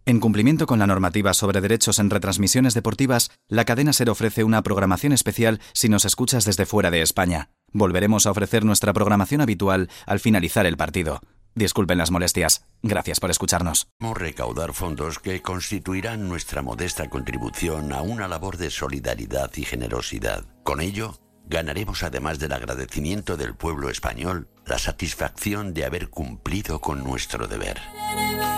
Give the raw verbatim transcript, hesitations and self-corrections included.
En cumplimiento con la normativa sobre derechos en retransmisiones deportivas, la cadena SER ofrece una programación especial si nos escuchas desde fuera de España. Volveremos a ofrecer nuestra programación habitual al finalizar el partido. Disculpen las molestias. Gracias por escucharnos. Vamos a recaudar fondos que constituirán nuestra modesta contribución a una labor de solidaridad y generosidad. Con ello, ganaremos, además del agradecimiento del pueblo español, la satisfacción de haber cumplido con nuestro deber.